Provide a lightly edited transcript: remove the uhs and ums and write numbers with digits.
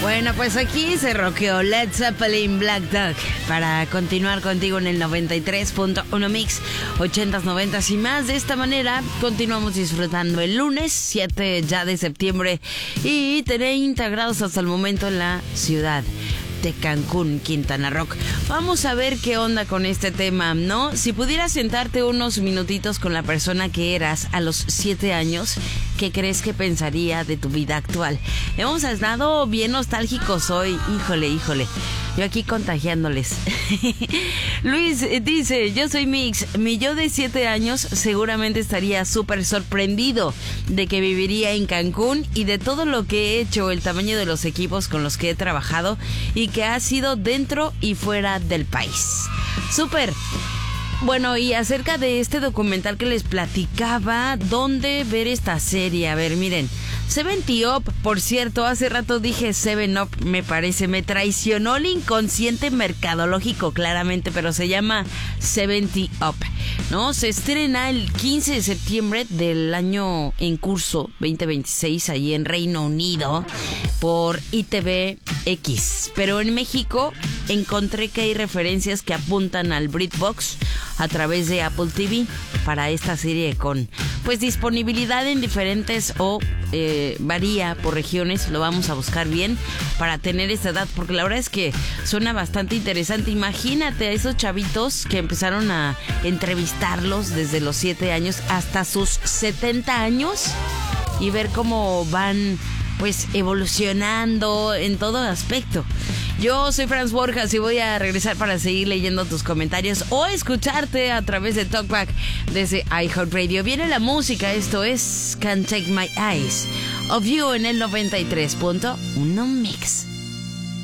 Bueno, pues aquí se rockeó Led Zeppelin Black Dog para continuar contigo en el 93.1 Mix, 80s, 90s y más. De esta manera continuamos disfrutando el lunes 7 ya de septiembre y 30 grados hasta el momento en la ciudad de Cancún, Quintana Roo. Vamos a ver qué onda con este tema, ¿no? Si pudieras sentarte unos minutitos con la persona que eras a los 7 años, ¿qué crees que pensaría de tu vida actual? Hemos estado bien nostálgicos hoy, híjole. Yo aquí contagiándoles. Luis dice, yo soy Mix, mi yo de 7 años seguramente estaría súper sorprendido de que viviría en Cancún y de todo lo que he hecho, el tamaño de los equipos con los que he trabajado y que ha sido dentro y fuera del país. Súper. Bueno, y acerca de este documental que les platicaba, ¿dónde ver esta serie? A ver, miren, 70 Up, por cierto, hace rato dije 7 Up, me parece, me traicionó el inconsciente mercadológico claramente, pero se llama 70 Up, ¿no? Se estrena el 15 de septiembre del año en curso 2026, ahí en Reino Unido, por ITV-X, pero en México encontré que hay referencias que apuntan al BritBox a través de Apple TV para esta serie con pues disponibilidad en diferentes o varía por regiones. Lo vamos a buscar bien para tener esta edad, porque la verdad es que suena bastante interesante. Imagínate a esos chavitos que empezaron a entrevistarlos desde los 7 años hasta sus 70 años y ver cómo van pues evolucionando en todo aspecto. Yo soy Franz Borjas y voy a regresar para seguir leyendo tus comentarios o escucharte a través de Talkback desde iHeartRadio. Viene la música, esto es Can't Take My Eyes Off You en el 93.1 Mix.